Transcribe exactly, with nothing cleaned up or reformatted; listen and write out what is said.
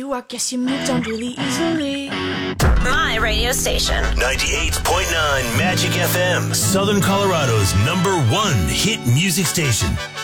you, I guess you moved on really easily. My radio station. ninety-eight point nine Magic F M. Southern Colorado's number one hit music station.